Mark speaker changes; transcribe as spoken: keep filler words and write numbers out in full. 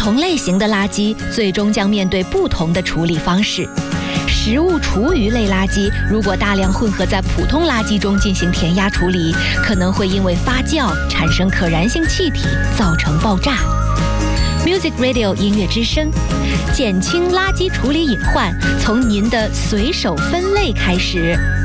Speaker 1: 同类型的垃圾最终将面对不同的处理方式。食物厨余类垃圾如果大量混合在普通垃圾中进行填压处理，可能会因为发酵产生可燃性气体，造成爆炸。Music Radio 音乐之声，减轻垃圾处理隐患，从您的随手分类开始。